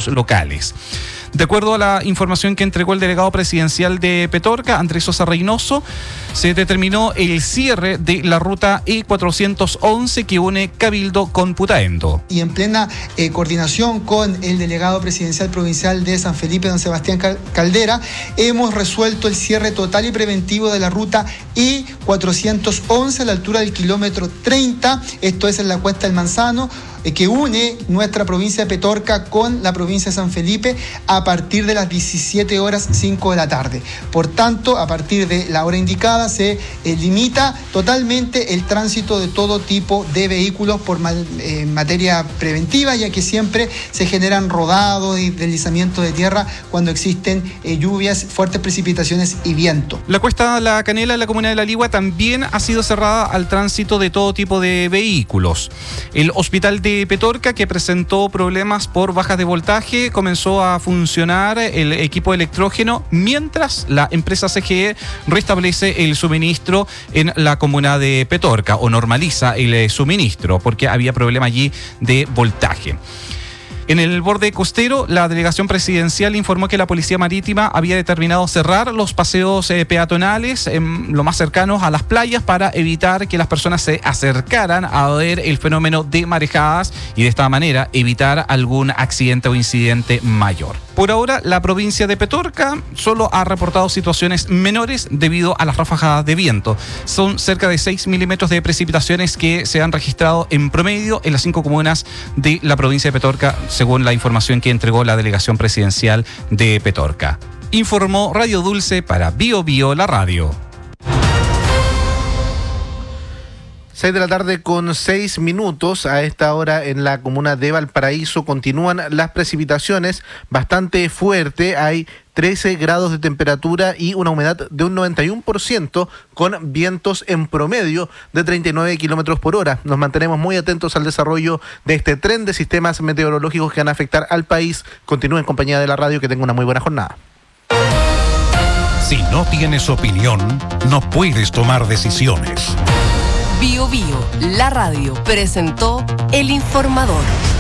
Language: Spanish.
medios locales. De acuerdo a la información que entregó el delegado presidencial de Petorca, Andrés Sosa Reynoso, se determinó el cierre de la ruta E411 que une Cabildo con Putaendo. Y en plena coordinación con el delegado presidencial provincial de San Felipe, don Sebastián Caldera, hemos resuelto el cierre total y preventivo de la ruta E411 a la altura del kilómetro 30, esto es en la Cuesta del Manzano, que une nuestra provincia de Petorca con la provincia de San Felipe a partir de las 17:05 de la tarde. Por tanto, a partir de la hora indicada se limita totalmente el tránsito de todo tipo de vehículos por materia preventiva, ya que siempre se generan rodados y deslizamientos de tierra cuando existen lluvias, fuertes precipitaciones y viento. La Cuesta La Canela en la comuna de La Ligua también ha sido cerrada al tránsito de todo tipo de vehículos. El hospital de Petorca, que presentó problemas por bajas de voltaje, comenzó a funcionar el equipo de electrógeno mientras la empresa CGE restablece el suministro en la comuna de Petorca o normaliza el suministro porque había problema allí de voltaje. En el borde costero, la delegación presidencial informó que la Policía Marítima había determinado cerrar los paseos peatonales lo más cercanos a las playas para evitar que las personas se acercaran a ver el fenómeno de marejadas y de esta manera evitar algún accidente o incidente mayor. Por ahora, la provincia de Petorca solo ha reportado situaciones menores debido a las ráfagas de viento. Son cerca de 6 milímetros de precipitaciones que se han registrado en promedio en las 5 comunas de la provincia de Petorca, según la información que entregó la delegación presidencial de Petorca. Informó Radio Dulce para Bio Bio, la radio. 6 de la tarde con 6 minutos. A esta hora en la comuna de Valparaíso continúan las precipitaciones bastante fuerte. Hay 13 grados de temperatura y una humedad de un 91% con vientos en promedio de 39 kilómetros por hora. Nos mantenemos muy atentos al desarrollo de este tren de sistemas meteorológicos que van a afectar al país. Continúe en compañía de la radio, que tenga una muy buena jornada. Si no tienes opinión, no puedes tomar decisiones. Bio Bio, la radio, presentó El Informador.